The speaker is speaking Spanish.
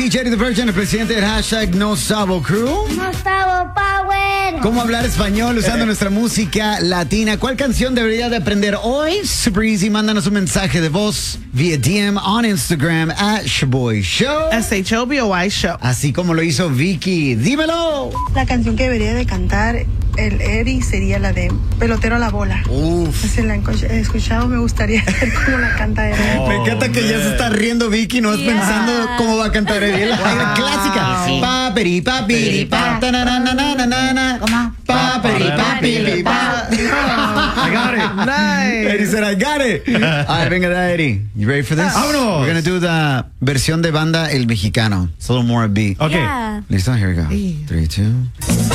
DJ The Virgin, el presidente del hashtag No Sabo Crew. No Sabo Power. ¿Cómo hablar español usando nuestra música latina? ¿Cuál canción debería de aprender hoy? Super easy, mándanos un mensaje de voz vía DM on Instagram @ShoboyShow. SHOBOY Show. Así como lo hizo Vicky. ¡Dímelo! La canción que debería de cantar el Eddie sería la de Pelotero a la bola. Uf. Si la he escuchado, me gustaría ver cómo la canta él. Me encanta que ya se está riendo Vicky, no es pensando cómo va a cantar él. La clásica. Sí. Papiri, papiri, pa, tanananananana. Papiri, papiri, pa. I got it. Nice. Eddie said, I got it. A ver, venga, Eddie. You ready for this? Vámonos. We're going to do the versión de banda El Mexicano. It's a little more upbeat. Okay. Yeah. Listo, here we go. 3, 2.